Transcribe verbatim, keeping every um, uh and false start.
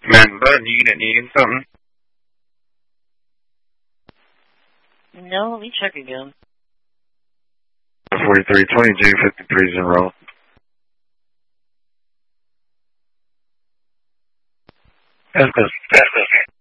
Man, bud, you need something? No, let me check again. forty-three twenty J fifty-three is enrolled. That's good. That's good.